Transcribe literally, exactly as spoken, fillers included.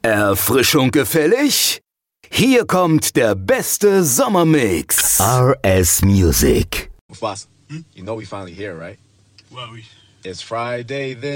Erfrischung gefällig? Hier kommt der beste Sommermix. R S Music. Mufasa, hmm? You know we finally here, right? Well, we... It's Friday then.